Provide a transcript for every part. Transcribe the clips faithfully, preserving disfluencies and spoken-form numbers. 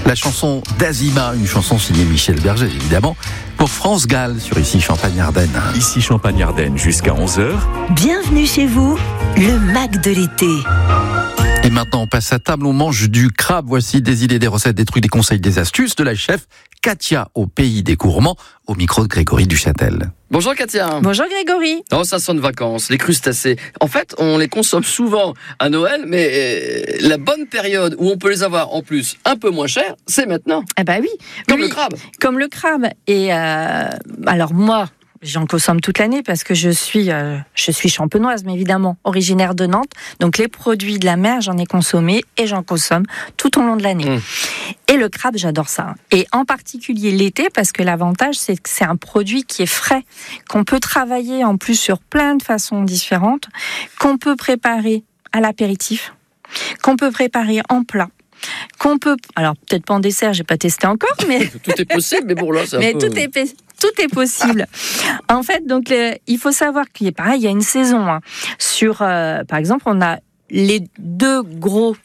La chanson d'Azima, une chanson signée Michel Berger, évidemment, pour France Gall sur Ici Champagne-Ardenne. Ici Champagne-Ardenne jusqu'à onze heures. Bienvenue chez vous, le Mac de l'été. Et maintenant, on passe à table, on mange du crabe. Voici des idées, des recettes, des trucs, des conseils, des astuces de la chef Katia au pays des gourmands, au micro de Grégory Duchâtel. Bonjour Katia. Bonjour Grégory. Oh, ça sonne vacances, les crustacés. En fait, on les consomme souvent à Noël, mais euh, la bonne période où on peut les avoir en plus un peu moins cher, c'est maintenant. Eh ben oui. Comme oui, le crabe. Comme le crabe. Et euh, alors moi, j'en consomme toute l'année parce que je suis, euh, je suis champenoise, mais évidemment originaire de Nantes. Donc les produits de la mer, j'en ai consommé et j'en consomme tout au long de l'année. Mmh. Et le crabe, j'adore ça. Et en particulier l'été, parce que l'avantage, c'est que c'est un produit qui est frais, qu'on peut travailler en plus sur plein de façons différentes, qu'on peut préparer à l'apéritif, qu'on peut préparer en plat. Qu'on peut, alors peut-être pas en dessert, j'ai pas testé encore, mais tout est possible, mais bon là, c'est un mais peu... tout est tout est possible. En fait, donc le, il faut savoir qu'il est pareil, il y a une saison hein. Sur, euh, par exemple, on a les deux gros.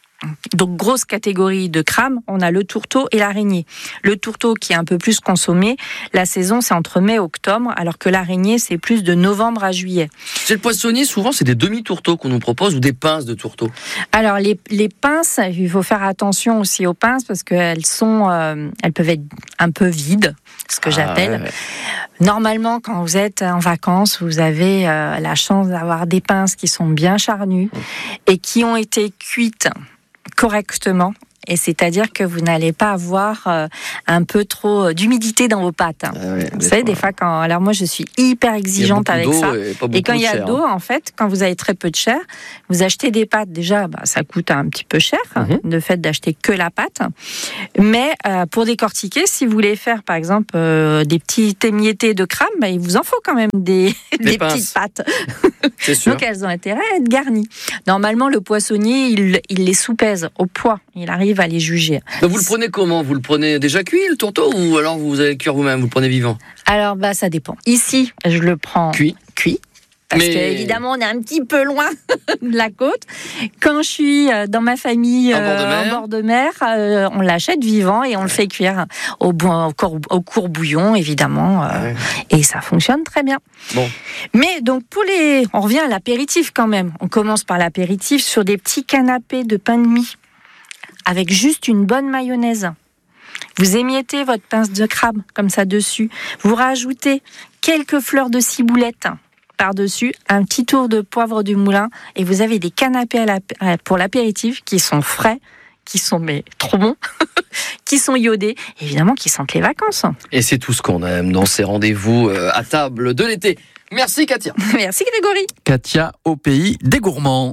Donc, grosse catégorie de crabe, on a le tourteau et l'araignée. Le tourteau qui est un peu plus consommé, la saison c'est entre mai et octobre, alors que l'araignée c'est plus de novembre à juillet. Chez le poissonnier, souvent c'est des demi-tourteaux qu'on nous propose ou des pinces de tourteau. Alors les, les pinces, il faut faire attention aussi aux pinces parce qu'elles sont, euh, elles peuvent être un peu vides, ce que ah, j'appelle. Ouais, ouais. Normalement, quand vous êtes en vacances, vous avez euh, la chance d'avoir des pinces qui sont bien charnues et qui ont été cuites correctement, et c'est-à-dire que vous n'allez pas avoir euh, un peu trop d'humidité dans vos pâtes. Hein. Ah ouais, vous savez, des fois, quand... Alors moi, je suis hyper exigeante avec ça. Et, et quand il y a d'eau, en fait, quand vous avez très peu de chair, vous achetez des pâtes, déjà, bah, ça coûte un petit peu cher, mm-hmm. le fait d'acheter que la pâte. Mais euh, pour décortiquer, si vous voulez faire, par exemple, euh, des petits émiettés de crabe, bah, il vous en faut quand même des, des petites pâtes. C'est sûr. Donc, elles ont intérêt à être garnies. Normalement, le poissonnier, il, il les soupèse au poids. Il arrive à les juger. Donc vous le prenez comment ? Vous le prenez déjà cuit, le tourteau, ou alors vous allez le cuire vous-même, vous le prenez vivant ? Alors, bah, ça dépend. Ici, je le prends cuit. cuit. Parce Mais... qu'évidemment, on est un petit peu loin de la côte. Quand je suis dans ma famille en bord de mer, euh, bord de mer euh, on l'achète vivant et on le fait cuire au, au, court, au court bouillon, évidemment. Euh, ouais. Et ça fonctionne très bien. Bon. Mais donc, pour les... on revient à l'apéritif quand même. On commence par l'apéritif sur des petits canapés de pain de mie avec juste une bonne mayonnaise. Vous émiettez votre pince de crabe comme ça dessus. Vous rajoutez quelques fleurs de ciboulette par-dessus, un petit tour de poivre du moulin, et vous avez des canapés à la, pour l'apéritif qui sont frais, qui sont mais trop bons, qui sont iodés, évidemment qui sentent les vacances. Et c'est tout ce qu'on aime dans ces rendez-vous à table de l'été. Merci Katia. Merci Grégory. Katia au pays des gourmands.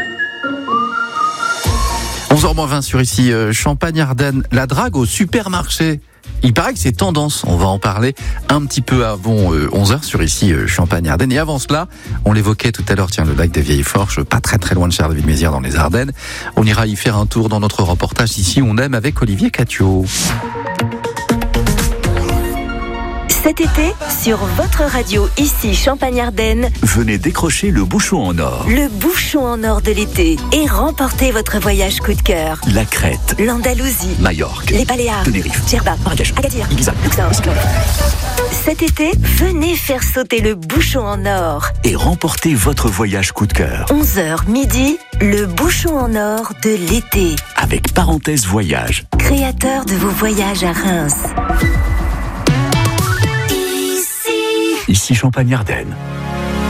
onze heures moins vingt sur ici Champagne-Ardenne, la drague au supermarché. Il paraît que c'est tendance, on va en parler un petit peu avant euh, onze heures sur ici euh, Champagne-Ardenne. Et avant cela, on l'évoquait tout à l'heure, tiens, le lac des Vieilles Forges, pas très très loin de Charleville-Mézières dans les Ardennes. On ira y faire un tour dans notre reportage Ici on aime avec Olivier Catio. Cet été, sur votre radio Ici Champagne-Ardenne, venez décrocher le bouchon en or. Le bouchon en or de l'été et remportez votre voyage coup de cœur. La Crète, l'Andalousie, Majorque, les Baléares, Tenerife, Djerba, Marrakech, Agadir, Ibiza, Luxor. Cet été, venez faire sauter le bouchon en or et remportez votre voyage coup de cœur. onze heures midi, le bouchon en or de l'été. Avec Parenthèse Voyage, créateur de vos voyages à Reims. Ici Champagne-Ardenne.